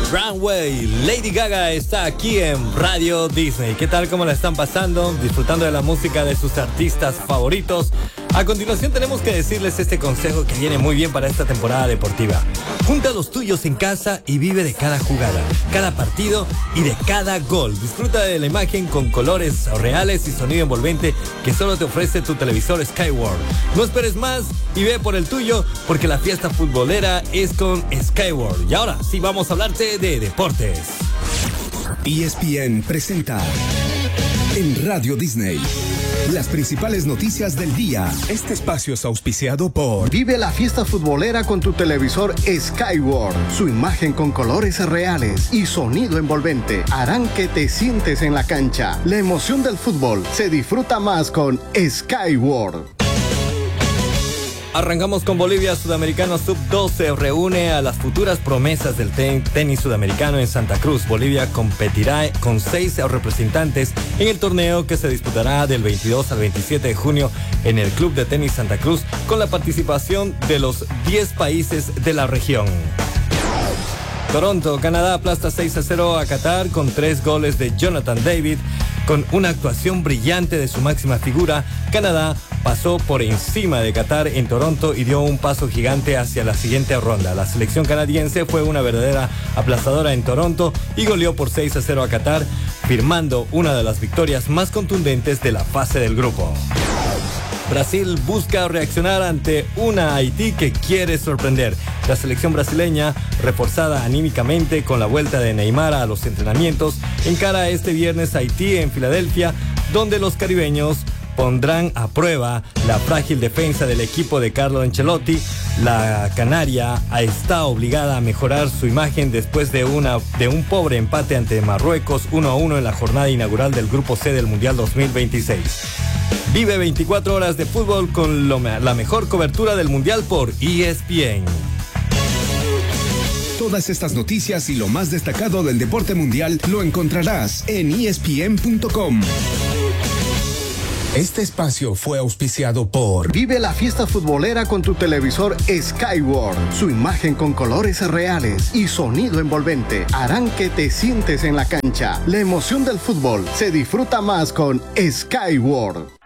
Runway. Lady Gaga está aquí en Radio Disney. ¿Qué tal? ¿Cómo la están pasando? Disfrutando de la música de sus artistas favoritos. A continuación tenemos que decirles este consejo que viene muy bien para esta temporada deportiva. Junta a los tuyos en casa y vive de cada jugada, cada partido y de cada gol. Disfruta de la imagen con colores reales y sonido envolvente que solo te ofrece tu televisor Skyward. No esperes más y ve por el tuyo, porque la fiesta futbolera es con Skyward. Y ahora sí vamos a hablarte de deportes. ESPN presenta en Radio Disney las principales noticias del día. Este espacio es auspiciado por... Vive la fiesta futbolera con tu televisor Skyward. Su imagen con colores reales y sonido envolvente harán que te sientes en la cancha. La emoción del fútbol se disfruta más con Skyward. Arrancamos con Bolivia. Sudamericano Sub-12 reúne a las futuras promesas del tenis sudamericano en Santa Cruz. Bolivia competirá con 6 representantes en el torneo que se disputará del 22 al 27 de junio en el Club de Tenis Santa Cruz, con la participación de los 10 países de la región. Toronto, Canadá aplasta 6-0 a Qatar con 3 goles de Jonathan David. Con una actuación brillante de su máxima figura, Canadá pasó por encima de Qatar en Toronto y dio un paso gigante hacia la siguiente ronda. La selección canadiense fue una verdadera aplastadora en Toronto y goleó por 6-0 a Qatar, firmando una de las victorias más contundentes de la fase del grupo. Brasil busca reaccionar ante una Haití que quiere sorprender. La selección brasileña, reforzada anímicamente con la vuelta de Neymar a los entrenamientos, encara este viernes a Haití en Filadelfia, donde los caribeños pondrán a prueba la frágil defensa del equipo de Carlo Ancelotti. La Canaria está obligada a mejorar su imagen después de un pobre empate ante Marruecos 1-1 en la jornada inaugural del Grupo C del Mundial 2026. Vive 24 horas de fútbol con la mejor cobertura del Mundial por ESPN. Todas estas noticias y lo más destacado del deporte mundial lo encontrarás en ESPN.com. Este espacio fue auspiciado por... Vive la fiesta futbolera con tu televisor Skyward. Su imagen con colores reales y sonido envolvente harán que te sientes en la cancha. La emoción del fútbol se disfruta más con Skyward.